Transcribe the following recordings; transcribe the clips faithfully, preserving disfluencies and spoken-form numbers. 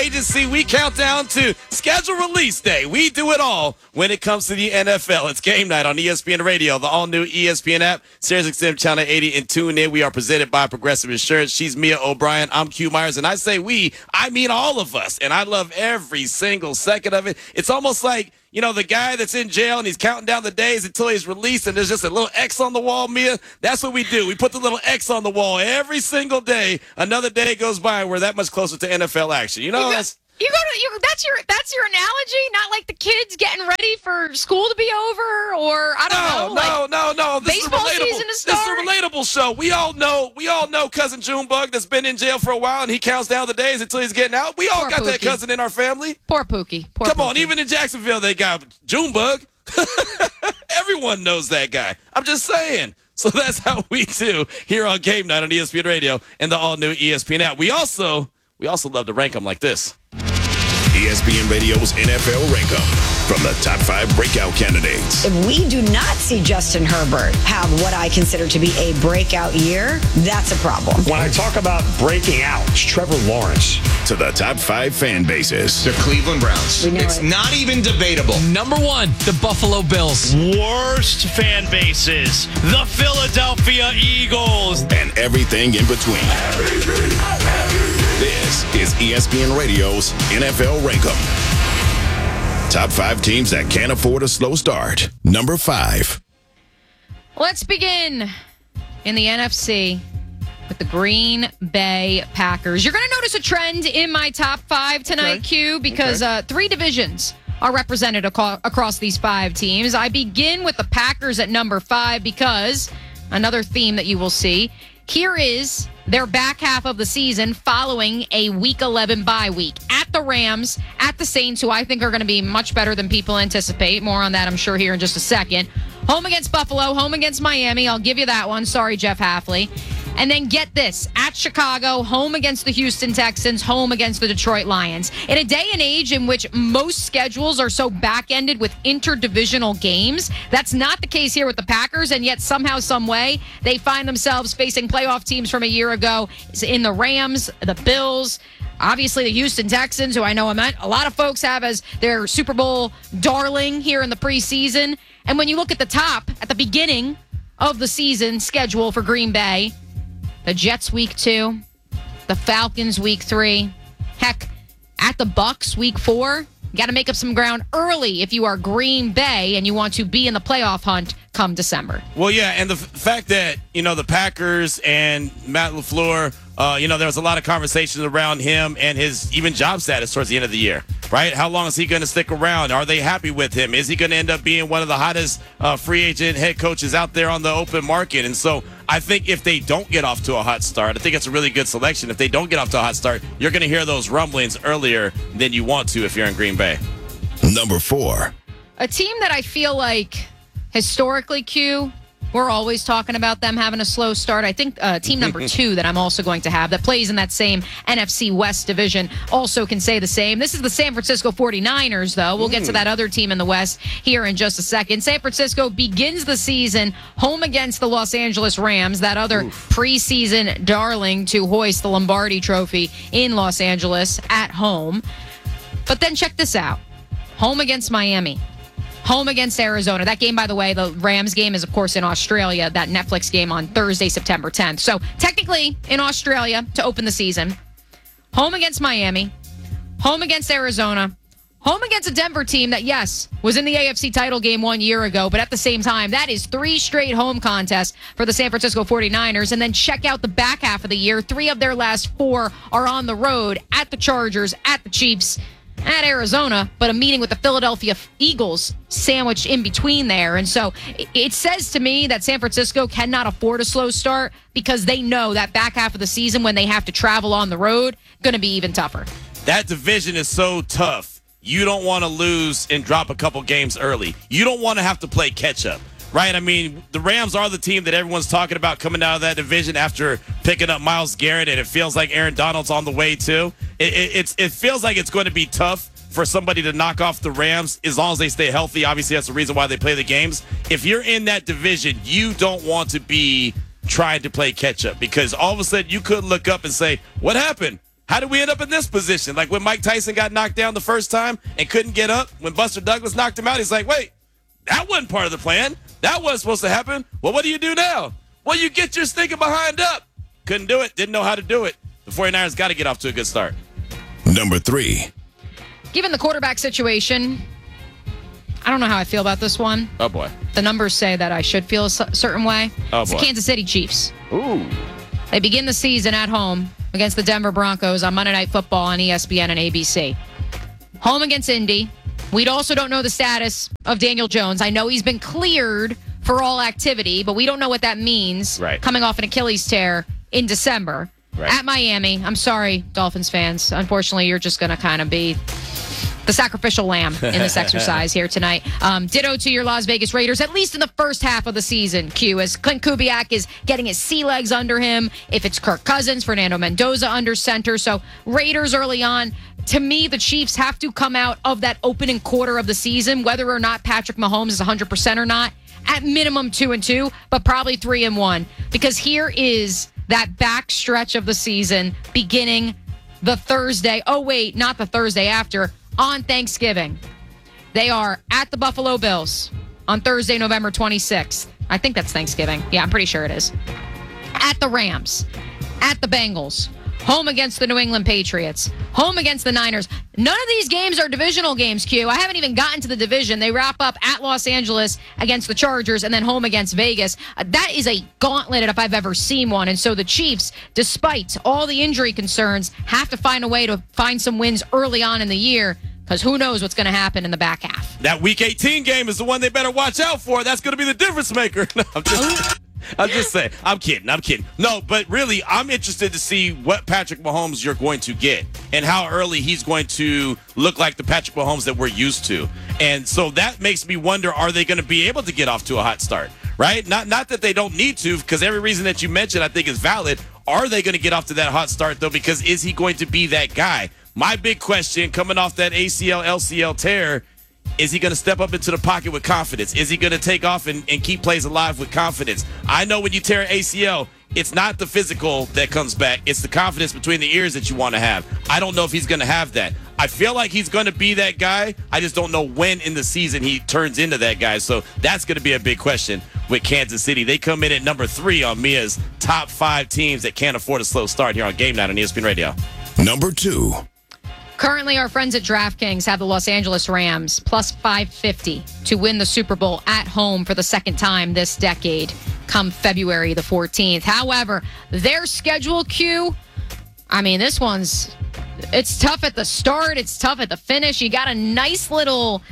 Agency, we count down to schedule release day. We do it all when it comes to the N F L. It's game night on E S P N Radio, the all-new E S P N app, SiriusXM Channel eighty, and tune in. We are presented by Progressive Insurance. She's Mia O'Brien. I'm Q Myers, and I say we, I mean all of us, and I love every single second of it. It's almost like, you know, the guy that's in jail and he's counting down the days until he's released and there's just a little X on the wall, Mia. That's what we do. We put the little X on the wall every single day. Another day goes by and we're that much closer to N F L action. You know, you that's... You go to you. That's your that's your analogy. Not like the kids getting ready for school to be over, or I don't no, know. Like no, no, no. This baseball is a relatable, season to start. This is a relatable show. We all know. We all know cousin Junebug that's been in jail for a while, and he counts down the days until he's getting out. We all Poor got Pookie. that cousin in our family. Poor Pookie. Poor Come Pookie. on, even in Jacksonville, they got Junebug. Everyone knows that guy. I'm just saying. So that's how we do here on Game Night on E S P N Radio and the all-new E S P N app. We also we also love to rank them like this. E S P N Radio's N F L Rank 'em from the top five breakout candidates. If we do not see Justin Herbert have what I consider to be a breakout year, that's a problem. When I talk about breaking out, it's Trevor Lawrence. To the top five fan bases. The Cleveland Browns. We know It's it. not even debatable. Number one, the Buffalo Bills. Worst fan bases, the Philadelphia Eagles. And everything in between. This is E S P N Radio's N F L Rank 'em. Top five teams that can't afford a slow start. Number five. Let's begin in the N F C with the Green Bay Packers. You're going to notice a trend in my top five tonight, Okay. Q, because Okay. uh, three divisions are represented aco- across these five teams. I begin with the Packers at number five because another theme that you will see. Here is their back half of the season following a Week eleven bye week at the Rams, at the Saints, who I think are going to be much better than people anticipate. More on that, I'm sure, here in just a second. Home against Buffalo, home against Miami. I'll give you that one. Sorry, Jeff Halfley. And then get this, at Chicago, home against the Houston Texans, home against the Detroit Lions. In a day and age in which most schedules are so back-ended with interdivisional games, that's not the case here with the Packers, and yet somehow, some way, they find themselves facing playoff teams from a year ago in the Rams, the Bills, obviously the Houston Texans, who I know a lot of folks have as their Super Bowl darling here in the preseason. And when you look at the top, at the beginning of the season schedule for Green Bay, the Jets week two, the Falcons week three, heck, at the Bucks week four. You got to make up some ground early if you are Green Bay and you want to be in the playoff hunt come December. Well, yeah, and the f- fact that, you know, the Packers and Matt LaFleur, uh, you know, there was a lot of conversations around him and his even job status towards the end of the year, right? How long is he going to stick around? Are they happy with him? Is he going to end up being one of the hottest uh, free agent head coaches out there on the open market? And so I think if they don't get off to a hot start, I think it's a really good selection. If they don't get off to a hot start, you're going to hear those rumblings earlier than you want to if you're in Green Bay. Number four. A team that I feel like historically, Q, we're always talking about them having a slow start. I think uh, team number two that I'm also going to have that plays in that same N F C West division also can say the same. This is the San Francisco forty-niners, though. We'll get to that other team in the West here in just a second. San Francisco begins the season home against the Los Angeles Rams, that other Oof. preseason darling to hoist the Lombardi Trophy in Los Angeles at home. But then check this out. Home against Miami. Home against Arizona. That game, by the way, the Rams game is, of course, in Australia. That Netflix game on Thursday, September tenth. So technically in Australia to open the season. Home against Miami. Home against Arizona. Home against a Denver team that, yes, was in the A F C title game one year ago. But at the same time, that is three straight home contests for the San Francisco forty-niners. And then check out the back half of the year. Three of their last four are on the road at the Chargers, at the Chiefs, at Arizona, but a meeting with the Philadelphia Eagles sandwiched in between there. And so it says to me that San Francisco cannot afford a slow start because they know that back half of the season when they have to travel on the road, going to be even tougher. That division is so tough. You don't want to lose and drop a couple games early. You don't want to have to play catch up. Right? I mean, the Rams are the team that everyone's talking about coming out of that division after picking up Myles Garrett, and it feels like Aaron Donald's on the way, too. It, it, it's, it feels like it's going to be tough for somebody to knock off the Rams as long as they stay healthy. Obviously, that's the reason why they play the games. If you're in that division, you don't want to be trying to play catch-up because all of a sudden you could look up and say, what happened? how did we end up in this position? Like when Mike Tyson got knocked down the first time and couldn't get up, when Buster Douglas knocked him out, he's like, wait, that wasn't part of the plan. That wasn't supposed to happen. Well, what do you do now? Well, you get your stinking behind up. Couldn't do it. Didn't know how to do it. The 49ers got to get off to a good start. Number three. Given the quarterback situation, I don't know how I feel about this one. Oh, boy. The numbers say that I should feel a certain way. Oh, it's boy. the Kansas City Chiefs. Ooh. They begin the season at home against the Denver Broncos on Monday Night Football on E S P N and A B C. Home against Indy. We also don't know the status of Daniel Jones. I know he's been cleared for all activity, but we don't know what that means. Right. Coming off an Achilles tear in December. Right. At Miami. I'm sorry, Dolphins fans. Unfortunately, you're just going to kind of be the sacrificial lamb in this exercise here tonight. Um, ditto to your Las Vegas Raiders, at least in the first half of the season, Q, as Clint Kubiak is getting his sea legs under him. If it's Kirk Cousins, Fernando Mendoza under center. So Raiders early on. To me, the Chiefs have to come out of that opening quarter of the season, whether or not Patrick Mahomes is one hundred percent or not, at minimum two and two, but probably three and one. Because here is that back stretch of the season beginning the Thursday. Oh, wait, not the Thursday after. On Thanksgiving. They are at the Buffalo Bills on Thursday, November twenty-sixth. I think that's Thanksgiving. Yeah, I'm pretty sure it is. At the Rams. At the Bengals. Home against the New England Patriots. Home against the Niners. None of these games are divisional games, Q. I haven't even gotten to the division. They wrap up at Los Angeles against the Chargers and then home against Vegas. Uh, that is a gauntlet if I've ever seen one. And so the Chiefs, despite all the injury concerns, have to find a way to find some wins early on in the year, because who knows what's going to happen in the back half. That Week eighteen game is the one they better watch out for. That's going to be the difference maker. No, I'm just... I'm just saying. I'm kidding. I'm kidding. No, but really, I'm interested to see what Patrick Mahomes you're going to get and how early he's going to look like the Patrick Mahomes that we're used to. And so that makes me wonder, are they going to be able to get off to a hot start, right? Not not that they don't need to, because every reason that you mentioned I think is valid. Are they going to get off to that hot start, though? Because is he going to be that guy? My big question coming off that A C L, L C L tear, is he going to step up into the pocket with confidence? Is he going to take off and, and keep plays alive with confidence? I know when you tear an A C L, it's not the physical that comes back. It's the confidence between the ears that you want to have. I don't know if he's going to have that. I feel like he's going to be that guy. I just don't know when in the season he turns into that guy. So that's going to be a big question with Kansas City. They come in at number three on Mia's top five teams that can't afford a slow start here on Game Night on E S P N Radio. Number two. Currently, our friends at DraftKings have the Los Angeles Rams plus five fifty to win the Super Bowl at home for the second time this decade come February the fourteenth. However, their schedule, Q, I mean, this one's, it's tough at the start. It's tough at the finish. You got a nice little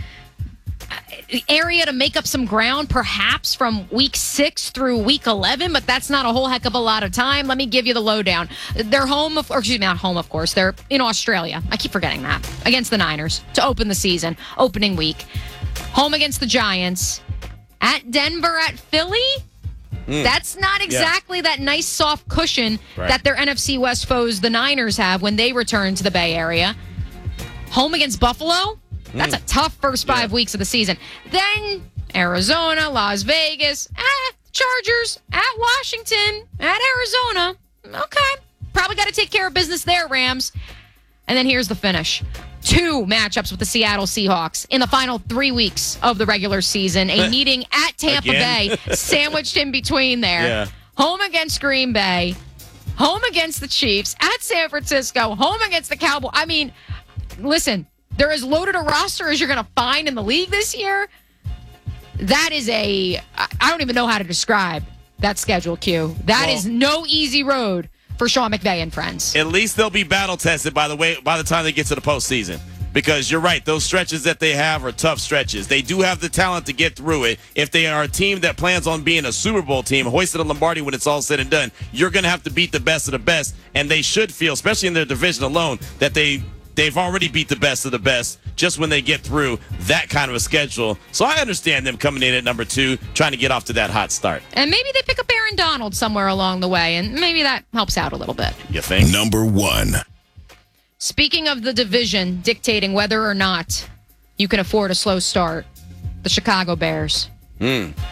area to make up some ground, perhaps from week six through week eleven, but that's not a whole heck of a lot of time. Let me give you the lowdown. They're home, of, or excuse me, not home, of course. They're in Australia. I keep forgetting that. Against the Niners to open the season, opening week. Home against the Giants. At Denver, at Philly. Mm. That's not exactly yeah. that nice soft cushion right. that their N F C West foes, the Niners, have when they return to the Bay Area. Home against Buffalo. That's a tough first five yeah. weeks of the season. Then Arizona, Las Vegas, ah, Chargers, at Washington, at Arizona. Okay. Probably got to take care of business there, Rams. And then here's the finish. Two matchups with the Seattle Seahawks in the final three weeks of the regular season. A meeting at Tampa Bay, sandwiched in between there. Yeah. Home against Green Bay. Home against the Chiefs. At San Francisco. Home against the Cowboys. I mean, listen. They're as loaded a roster as you're going to find in the league this year. That is a, I don't even know how to describe that schedule, Q. That well, is no easy road for Sean McVay and friends. At least they'll be battle tested by the way by the time they get to the postseason. Because you're right, those stretches that they have are tough stretches. They do have the talent to get through it. If they are a team that plans on being a Super Bowl team, hoisted a Lombardi when it's all said and done, you're going to have to beat the best of the best. And they should feel, especially in their division alone, that they They've already beat the best of the best just when they get through that kind of a schedule. So I understand them coming in at number two, trying to get off to that hot start. And maybe they pick up Aaron Donald somewhere along the way, and maybe that helps out a little bit. You think? Number one. Speaking of the division dictating whether or not you can afford a slow start, the Chicago Bears. Hmm.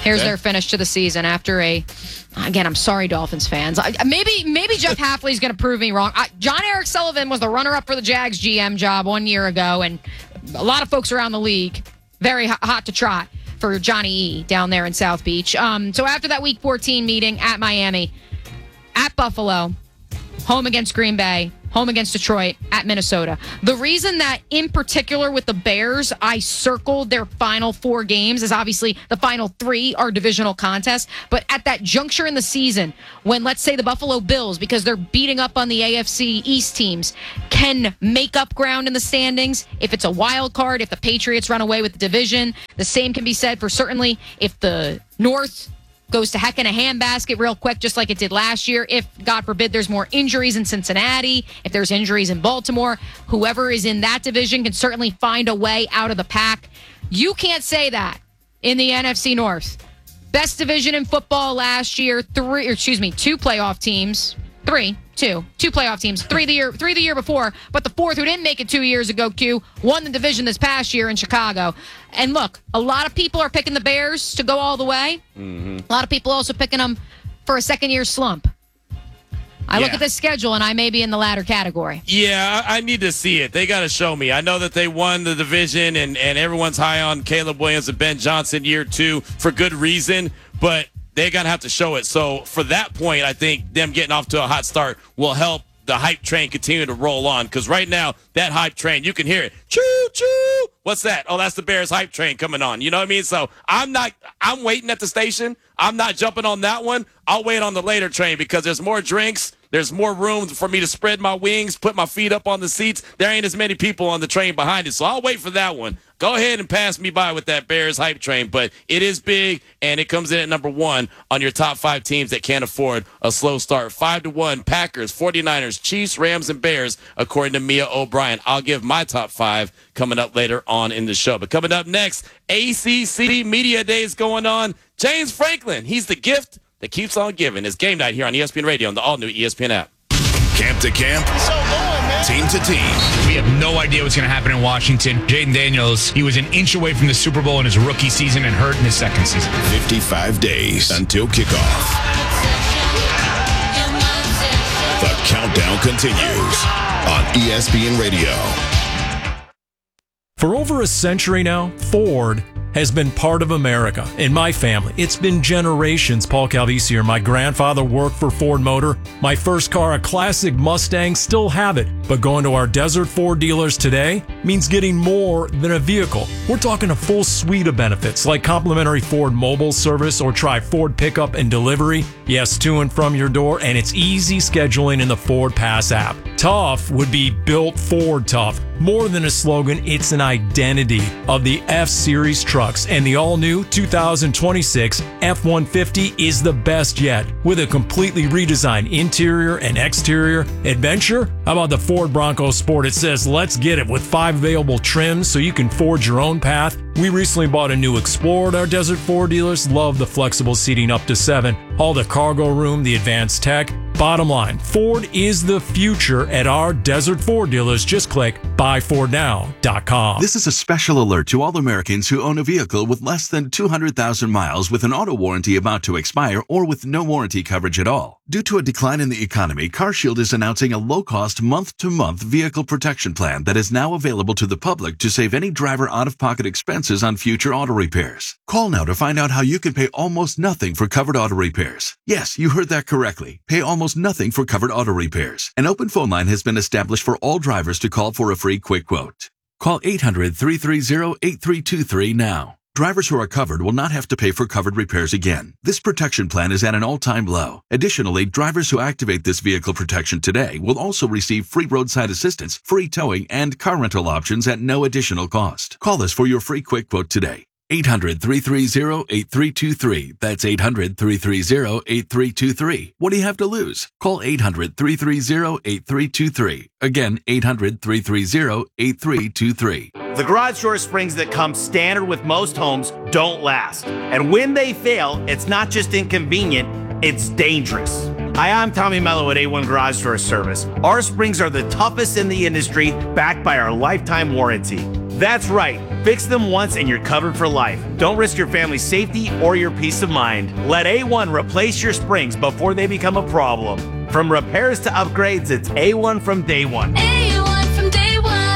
Here's Okay. their finish to the season after a, again, I'm sorry, Dolphins fans. I, maybe maybe Jeff Hafley's going to prove me wrong. I, John Eric Sullivan was the runner-up for the Jags G M job one year ago, and a lot of folks around the league, very hot, hot to trot for Johnny E. down there in South Beach. Um, so after that Week fourteen meeting at Miami, at Buffalo, home against Green Bay, home against Detroit, at Minnesota. The reason that, in particular with the Bears, I circled their final four games is obviously the final three are divisional contests. But at that juncture in the season, when, let's say, the Buffalo Bills, because they're beating up on the A F C East teams, can make up ground in the standings, if it's a wild card, if the Patriots run away with the division, the same can be said for certainly if the North goes to heck in a handbasket real quick, just like it did last year. If, God forbid, there's more injuries in Cincinnati, if there's injuries in Baltimore, whoever is in that division can certainly find a way out of the pack. You can't say that in the N F C North. Best division in football last year, three, or excuse me, two playoff teams, three, two, two playoff teams, three the year, three the year before, but the fourth, who didn't make it two years ago, Q, won the division this past year in Chicago. And look, a lot of people are picking the Bears to go all the way. Mm-hmm. A lot of people also picking them for a second-year slump. I Yeah. look at this schedule, and I may be in the latter category. Yeah, I I need to see it. They got to show me. I know that they won the division, and, and everyone's high on Caleb Williams and Ben Johnson year two for good reason, but they're going to have to show it. So for that point, I think them getting off to a hot start will help the hype train continue to roll on, because right now, that hype train, you can hear it. Choo, choo. What's that? Oh, that's the Bears hype train coming on. You know what I mean? So I'm not, I'm waiting at the station. I'm not jumping on that one. I'll wait on the later train because there's more drinks. There's more room for me to spread my wings, put my feet up on the seats. There ain't as many people on the train behind it, so I'll wait for that one. Go ahead and pass me by with that Bears hype train, but it is big, and it comes in at number one on your top five teams that can't afford a slow start. Five to one, Packers, 49ers, Chiefs, Rams, and Bears, according to Mia O'Brien. I'll give my top five coming up later on in the show. But coming up next, A C C Media Day is going on. James Franklin, he's the gift that keeps on giving. It's game night here on E S P N Radio and the all-new E S P N app. Camp to camp, team to team. We have no idea what's going to happen in Washington. Jaden Daniels, he was an inch away from the Super Bowl in his rookie season and hurt in his second season. fifty-five days until kickoff. The countdown continues on E S P N Radio. For over a century now, Ford has been part of America. In my family, it's been generations. Paul Calvisi here. My grandfather worked for Ford Motor. My first car, a classic Mustang, still have it. But going to our Desert Ford dealers today means getting more than a vehicle. We're talking a full suite of benefits like complimentary Ford mobile service, or try Ford pickup and delivery. Yes, to and from your door, and it's easy scheduling in the Ford Pass app. Tough would be built Ford tough. More than a slogan, it's an identity of the F-Series trucks, and the all-new two thousand twenty-six F one fifty is the best yet, with a completely redesigned interior and exterior. Adventure? How about the Ford Bronco Sport? It says, let's get it, with five available trims so you can forge your own path. We recently bought a new Explorer at our Desert Ford dealers. Love the flexible seating up to seven. All the cargo room, the advanced tech. Bottom line, Ford is the future at our Desert Ford dealers. Just click buy ford now dot com. This is a special alert to all Americans who own a vehicle with less than two hundred thousand miles with an auto warranty about to expire or with no warranty coverage at all. Due to a decline in the economy, CarShield is announcing a low-cost month-to-month vehicle protection plan that is now available to the public to save any driver out-of-pocket expenses on future auto repairs. Call now to find out how you can pay almost nothing for covered auto repairs. Yes, you heard that correctly. Pay almost nothing for covered auto repairs. An open phone line has been established for all drivers to call for a free quick quote. Call eight hundred, three three zero, eight three two three now. Drivers who are covered will not have to pay for covered repairs again. This protection plan is at an all-time low. Additionally, drivers who activate this vehicle protection today will also receive free roadside assistance, free towing, and car rental options at no additional cost. Call us for your free quick quote today. eight hundred, three three zero, eight three two three. That's eight hundred, three three zero, eight three two three. What do you have to lose? Call eight hundred, three three zero, eight three two three. Again, eight hundred, three three zero, eight three two three. The garage door springs that come standard with most homes don't last. And when they fail, it's not just inconvenient, it's dangerous. Hi, I'm Tommy Mello at A one Garage Door Service. Our springs are the toughest in the industry, backed by our lifetime warranty. That's right. Fix them once and you're covered for life. Don't risk your family's safety or your peace of mind. Let A one replace your springs before they become a problem. From repairs to upgrades, it's A one from day one. A one from day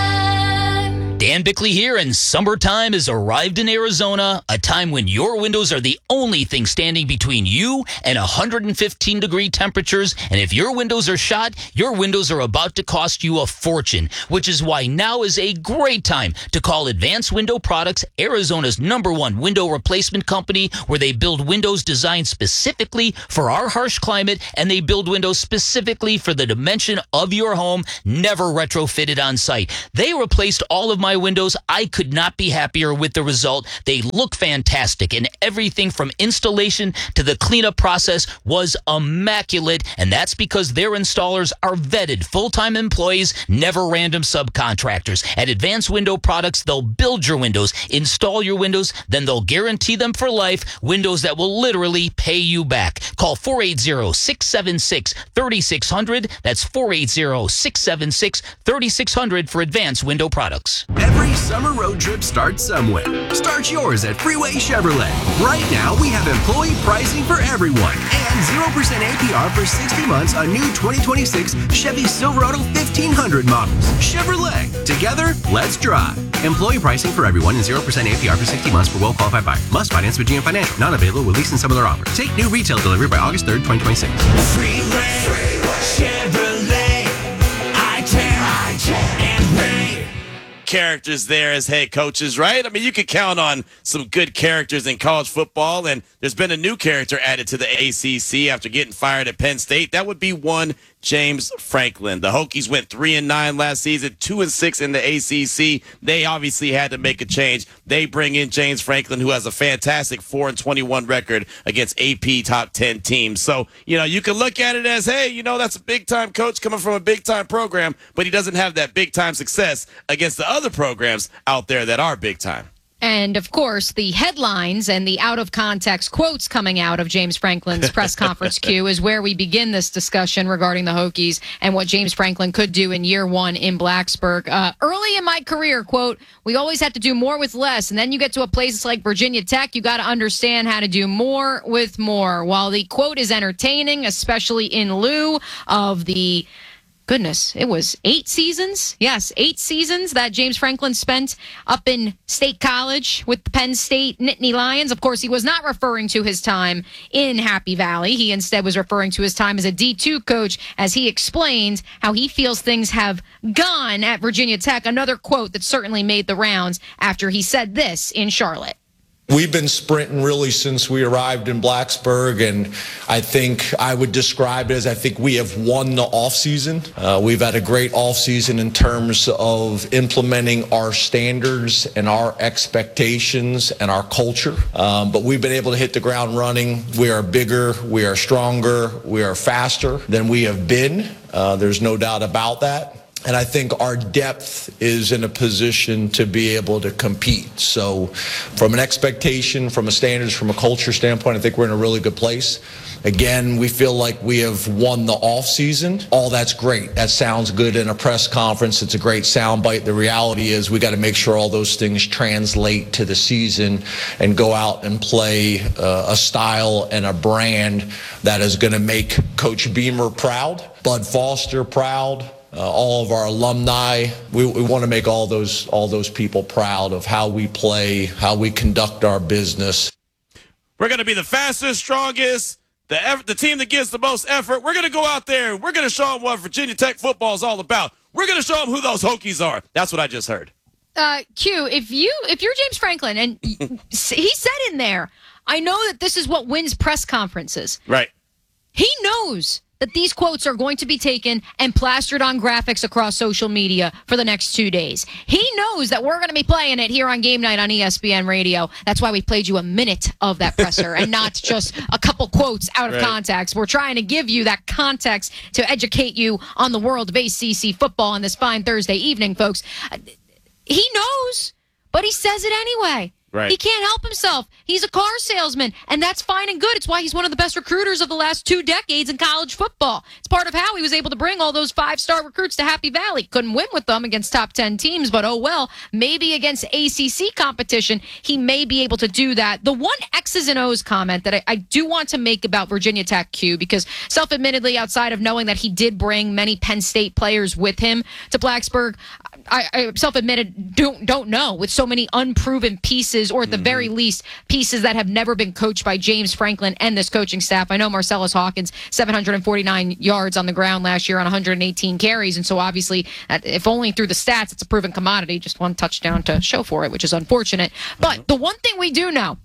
one. Dan Bickley here, and summertime has arrived in Arizona, a time when your windows are the only thing standing between you and one hundred fifteen degree temperatures. And if your windows are shot, your windows are about to cost you a fortune, which is why now is a great time to call Advanced Window Products, Arizona's number one window replacement company, where they build windows designed specifically for our harsh climate, and they build windows specifically for the dimension of your home, never retrofitted on site. They replaced all of my windows. I could not be happier with the result. They look fantastic, and everything from installation to the cleanup process was immaculate, and that's because their installers are vetted full-time employees, never random subcontractors. At Advanced Window Products, they'll build your windows, install your windows, then they'll guarantee them for life, windows that will literally pay you back. Call four eight zero, six seven six, three six zero zero. That's four eight zero, six seven six, three six zero zero for Advanced Window Products. Every summer road trip starts somewhere. Start yours at Freeway Chevrolet. Right now, we have employee pricing for everyone and zero percent A P R for sixty months on new twenty twenty-six Chevy Silverado fifteen hundred models. Chevrolet. Together, let's drive. Employee pricing for everyone and zero percent A P R for sixty months for well-qualified buyers. Must finance with G M Financial. Not available with lease and some other offers. Take new retail delivery by August third, twenty twenty-six. Freeway, Chevrolet, I tear, I tear, and pay. Characters there as head coaches, right? I mean, you could count on some good characters in college football, and there's been a new character added to the A C C after getting fired at Penn State. That would be one James Franklin. The Hokies went three and nine last season, two and six in the A C C. They obviously had to make a change. They bring in James Franklin, who has a fantastic four and twenty-one record against A P top ten teams. So, you know, you can look at it as, hey, you know, that's a big-time coach coming from a big-time program, but he doesn't have that big-time success against the other programs out there that are big-time. And, of course, the headlines and the out-of-context quotes coming out of James Franklin's press conference Q is where we begin this discussion regarding the Hokies and what James Franklin could do in year one in Blacksburg. Uh, early in my career, quote, we always had to do more with less, and then you get to a place like Virginia Tech, you got to understand how to do more with more. While the quote is entertaining, especially in lieu of the... Goodness, it was eight seasons. Yes, eight seasons that James Franklin spent up in State College with the Penn State Nittany Lions. Of course, he was not referring to his time in Happy Valley. He instead was referring to his time as a D two coach as he explained how he feels things have gone at Virginia Tech. Another quote that certainly made the rounds after he said this in Charlotte. We've been sprinting really since we arrived in Blacksburg, and I think I would describe it as I think we have won the offseason. Uh, we've had a great offseason in terms of implementing our standards and our expectations and our culture, um, but we've been able to hit the ground running. We are bigger, we are stronger, we are faster than we have been. Uh, there's no doubt about that. And I think our depth is in a position to be able to compete. So from an expectation, from a standards, from a culture standpoint, I think we're in a really good place. Again, we feel like we have won the offseason. All that's great. That sounds good in a press conference. It's a great soundbite. The reality is we got to make sure all those things translate to the season and go out and play uh, a style and a brand that is going to make Coach Beamer proud, Bud Foster proud, Uh, all of our alumni. We, we want to make all those all those people proud of how we play, how we conduct our business. We're going to be the fastest, strongest, the eff- the team that gives the most effort. We're going to go out there and we're going to show them what Virginia Tech football is all about. We're going to show them who those Hokies are. That's what I just heard. Uh, Q, if you if you're James Franklin and he said in there, I know that this is what wins press conferences. Right. He knows that these quotes are going to be taken and plastered on graphics across social media for the next two days. He knows that we're going to be playing it here on Game Night on E S P N Radio. That's why we played you a minute of that presser and not just a couple quotes out of right. context. We're trying to give you that context to educate you on the world of A C C football on this fine Thursday evening, folks. He knows, but he says it anyway. Right. He can't help himself. He's a car salesman, and that's fine and good. It's why he's one of the best recruiters of the last two decades in college football. It's part of how he was able to bring all those five-star recruits to Happy Valley. Couldn't win with them against top ten teams, but oh well, maybe against A C C competition, he may be able to do that. The one X's and O's comment that I, I do want to make about Virginia Tech, Q, because self-admittedly, outside of knowing that he did bring many Penn State players with him to Blacksburg, I, I self-admitted don't don't know with so many unproven pieces, or at the mm-hmm. very least pieces that have never been coached by James Franklin and this coaching staff. I know Marcellus Hawkins, seven hundred forty-nine yards on the ground last year on one hundred eighteen carries, and so obviously, if only through the stats, it's a proven commodity. Just one touchdown to show for it, which is unfortunate. But mm-hmm. the one thing we do know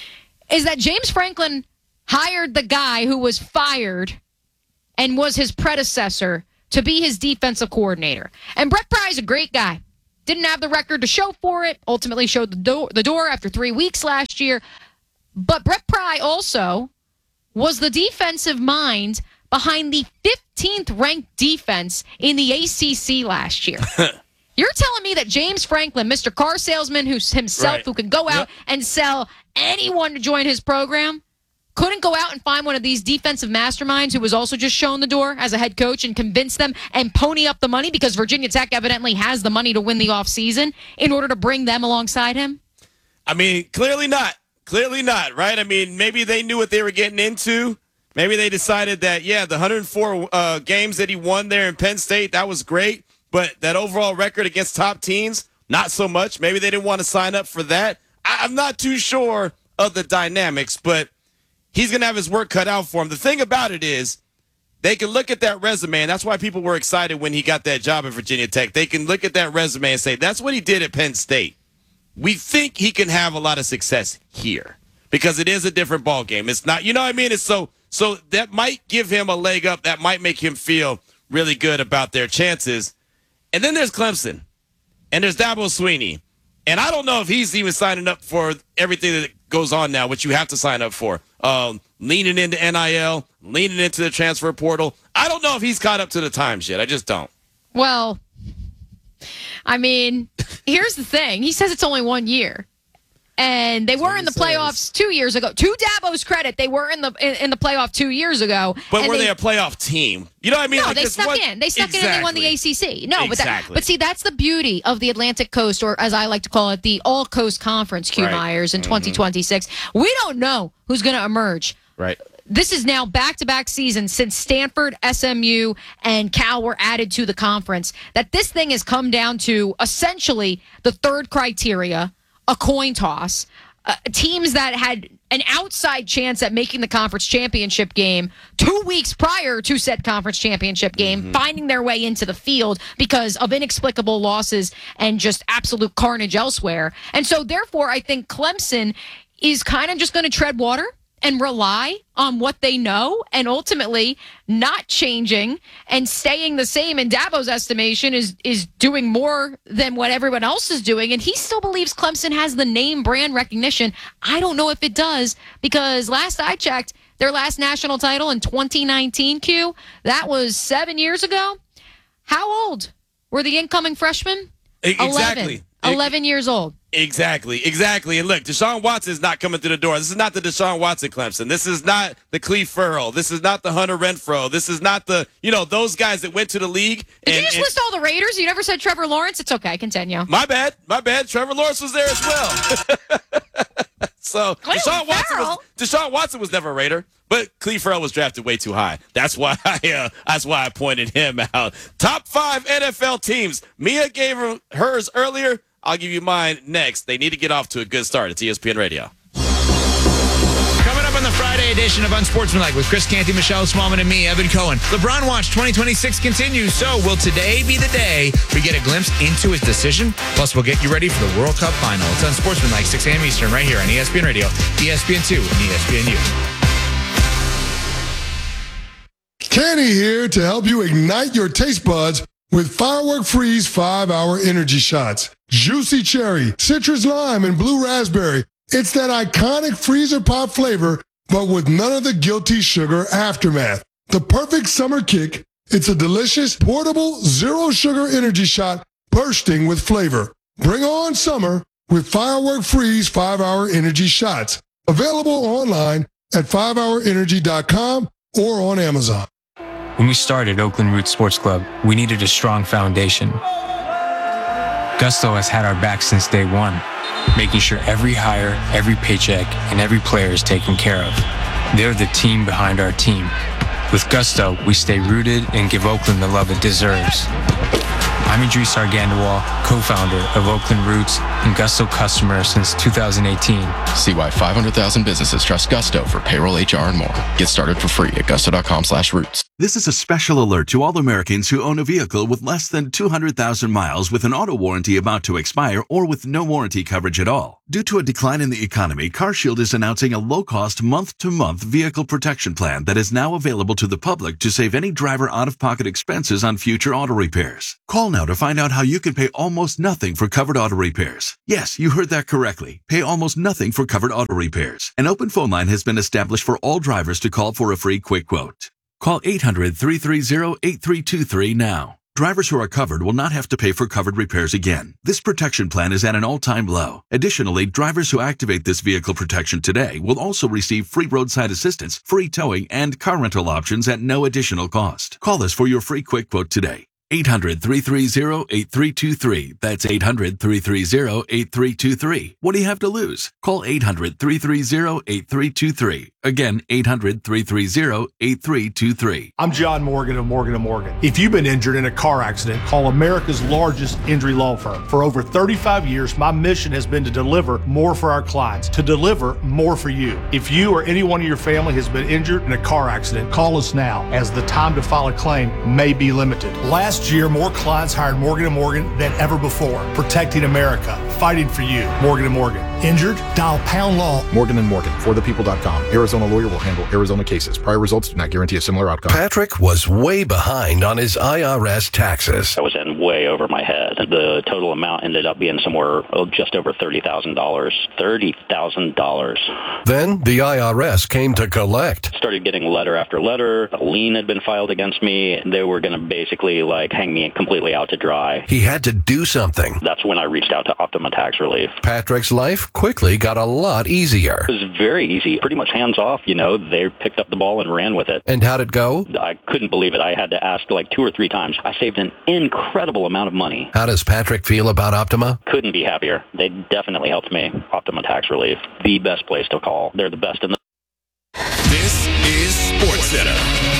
is that James Franklin hired the guy who was fired and was his predecessor to be his defensive coordinator. And Brett Pry's a great guy. Didn't have the record to show for it. Ultimately showed the door, the door after three weeks last year. But Brett Pry also was the defensive mind behind the fifteenth ranked defense in the A C C last year. You're telling me that James Franklin, Mister Car Salesman who's himself, right. who can go out yep. and sell anyone to join his program, couldn't go out and find one of these defensive masterminds who was also just shown the door as a head coach and convince them and pony up the money because Virginia Tech evidently has the money to win the offseason in order to bring them alongside him? I mean, clearly not. Clearly not, right? I mean, maybe they knew what they were getting into. Maybe they decided that, yeah, the one hundred four uh, games that he won there in Penn State, that was great. But that overall record against top teams, not so much. Maybe they didn't want to sign up for that. I- I'm not too sure of the dynamics, but he's going to have his work cut out for him. The thing about it is they can look at that resume, and that's why people were excited when he got that job at Virginia Tech. They can look at that resume and say, that's what he did at Penn State. We think he can have a lot of success here because it is a different ball game. It's not, you know what I mean? It's so, so that might give him a leg up. That might make him feel really good about their chances. And then there's Clemson, and there's Dabo Swinney. And I don't know if he's even signing up for everything that goes on now, which you have to sign up for. Um, leaning into N I L, leaning into the transfer portal. I don't know if he's caught up to the times yet. I just don't. Well, I mean, here's the thing. He says it's only one year. And they That's were in the playoffs says. two years ago. To Dabo's credit, they were in the in, in the playoff two years ago. But were they, they a playoff team? You know what I mean? No, like they snuck one, in. They snuck exactly. in and they won the A C C. No, exactly. but that, but see, that's the beauty of the Atlantic Coast, or as I like to call it, the All Coast Conference, Q right. Myers, in mm-hmm. twenty twenty-six. We don't know who's going to emerge. Right. This is now back-to-back seasons since Stanford, S M U, and Cal were added to the conference, that this thing has come down to essentially the third criteria, a coin toss. Uh, teams that had an outside chance at making the conference championship game two weeks prior to said conference championship game, mm-hmm. finding their way into the field because of inexplicable losses and just absolute carnage elsewhere. And so, therefore, I think Clemson is kind of just going to tread water and rely on what they know, and ultimately not changing and staying the same in Dabo's estimation is is doing more than what everyone else is doing. And he still believes Clemson has the name brand recognition. I don't know if it does, because last I checked, their last national title in twenty nineteen, Q, that was seven years ago. How old were the incoming freshmen? Exactly. eleven. eleven years old. Exactly, exactly. And look, Deshaun Watson is not coming through the door. This is not the Deshaun Watson Clemson. This is not the Cleve Farrell. This is not the Hunter Renfro. This is not the, you know, those guys that went to the league. Did and, you just and, list all the Raiders? You never said Trevor Lawrence? It's okay. Continue. My bad. My bad. Trevor Lawrence was there as well. So Cleve Deshaun Watson, was, Farrell? Deshaun Watson was never a Raider, but Cleve Farrell was drafted way too high. That's why I, uh, that's why I pointed him out. Top five N F L teams. Mia gave her, hers earlier. I'll give you mine next. They need to get off to a good start. It's E S P N Radio. Coming up on the Friday edition of Unsportsmanlike with Chris Canty, Michelle Smallman, and me, Evan Cohen. LeBron Watch twenty twenty-six continues. So will today be the day we get a glimpse into his decision? Plus, we'll get you ready for the World Cup final. It's Unsportsmanlike, six a.m. Eastern, right here on E S P N Radio, E S P N two, and E S P N U. Canty here to help you ignite your taste buds with Firework Freeze five hour energy shots. Juicy cherry, citrus lime, and blue raspberry. It's that iconic freezer pop flavor, but with none of the guilty sugar aftermath. The perfect summer kick. It's a delicious, portable, zero sugar energy shot bursting with flavor. Bring on summer with Firework Freeze five hour Energy Shots. Available online at five hour energy dot com or on Amazon. When we started Oakland Roots Sports Club, we needed a strong foundation. Gusto has had our back since day one, making sure every hire, every paycheck, and every player is taken care of. They're the team behind our team. With Gusto, we stay rooted and give Oakland the love it deserves. I'm Idris Argandawal, co-founder of Oakland Roots and Gusto customer since two thousand eighteen. See why five hundred thousand businesses trust Gusto for payroll, H R, and more. Get started for free at gusto.com slash roots. This is a special alert to all Americans who own a vehicle with less than two hundred thousand miles with an auto warranty about to expire or with no warranty coverage at all. Due to a decline in the economy, CarShield is announcing a low-cost month-to-month vehicle protection plan that is now available to the public to save any driver out-of-pocket expenses on future auto repairs. Call now to find out how you can pay almost nothing for covered auto repairs. Yes, you heard that correctly. Pay almost nothing for covered auto repairs. An open phone line has been established for all drivers to call for a free quick quote. Call eight hundred, three three zero, eight three two three now. Drivers who are covered will not have to pay for covered repairs again. This protection plan is at an all-time low. Additionally, drivers who activate this vehicle protection today will also receive free roadside assistance, free towing, and car rental options at no additional cost. Call us for your free quick quote today. eight hundred, three three zero, eight three two three. That's eight hundred, three three zero, eight three two three. What do you have to lose? Call eight hundred, three three zero, eight three two three. Again, eight hundred, three three zero, eight three two three. I'm John Morgan of Morgan and Morgan. If you've been injured in a car accident, call America's largest injury law firm. For over thirty-five years, my mission has been to deliver more for our clients, to deliver more for you. If you or anyone in your family has been injured in a car accident, call us now, as the time to file a claim may be limited. Last year, more clients hired Morgan and Morgan than ever before, protecting America, fighting for you. Morgan and Morgan. Injured? Dial pound law. Morgan and Morgan, for the people dot com. Arizona lawyer will handle Arizona cases. Prior results do not guarantee a similar outcome. Patrick was way behind on his I R S taxes. I was in way over my head. The total amount ended up being somewhere oh, just over thirty thousand dollars. thirty thousand dollars. Then the I R S came to collect. Started getting letter after letter. A lien had been filed against me. They were going to basically like hang me completely out to dry. He had to do something. That's when I reached out to Optima Tax Relief. Patrick's life quickly got a lot easier. It was very easy, pretty much hands off. You know, they picked up the ball and ran with it. And how'd it go? I couldn't believe it. I had to ask like two or three times. I saved an incredible amount of money. How does Patrick feel about Optima? Couldn't be happier. They definitely helped me. Optima Tax Relief, the best place to call. They're the best in the... This is SportsCenter.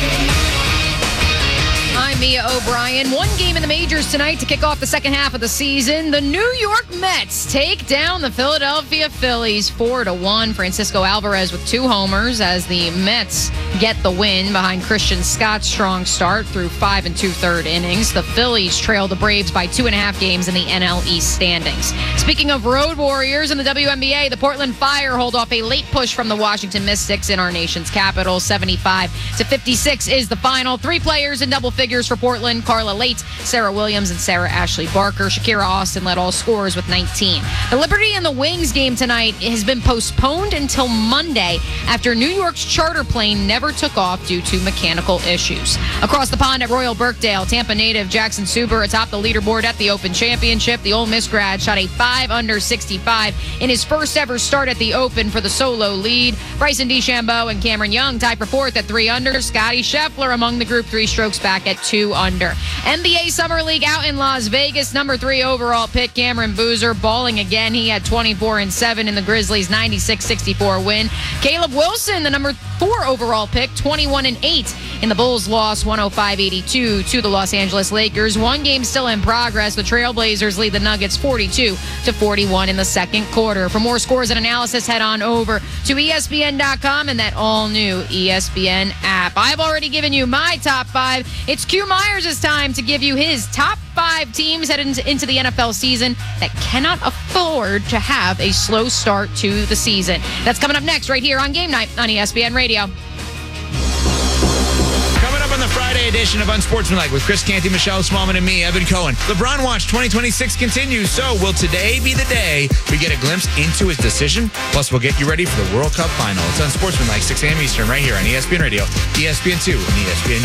I'm Mia O'Brien. One game in the majors tonight to kick off the second half of the season. The New York Mets take down the Philadelphia Phillies four to one. Francisco Alvarez with two homers as the Mets get the win behind Christian Scott's strong start through five and two-third innings. The Phillies trail the Braves by two and a half games in the N L East standings. Speaking of road warriors in the W N B A, the Portland Fire hold off a late push from the Washington Mystics in our nation's capital. seventy-five to fifty-six is the final. Three players in double figures for Portland: Carla Late, Sarah Williams, and Sarah Ashley Barker. Shakira Austin led all scorers with nineteen. The Liberty and the Wings game tonight has been postponed until Monday after New York's charter plane never took off due to mechanical issues. Across the pond at Royal Birkdale, Tampa native Jackson Suber atop the leaderboard at the Open Championship. The Ole Miss grad shot a five under sixty-five in his first ever start at the Open for the solo lead. Bryson DeChambeau and Cameron Young tied for fourth at three under. Scotty Scheffler among the group three strokes back at two under. N B A Summer League out in Las Vegas. Number three overall pick Cameron Boozer balling again. He had twenty-four and seven in the Grizzlies' ninety-six sixty-four win. Caleb Wilson, the number four overall pick, twenty-one and eight in the Bulls' loss one oh five eighty-two to the Los Angeles Lakers. One game still in progress. The Trailblazers lead the Nuggets forty-two to forty-one in the second quarter. For more scores and analysis, head on over to E S P N dot com and that all-new E S P N app. I've already given you my top five. It's Q Myers' time to give you his top five teams heading into the N F L season that cannot afford to have a slow start to the season. That's coming up next right here on Game Night on E S P N Radio. Coming up on the Friday edition of Unsportsmanlike with Chris Canty, Michelle Smallman, and me, Evan Cohen. LeBron Watch twenty twenty-six continues. So will today be the day we get a glimpse into his decision? Plus, we'll get you ready for the World Cup final. It's Unsportsmanlike, six a.m. Eastern, right here on E S P N Radio, E S P N two, and E S P N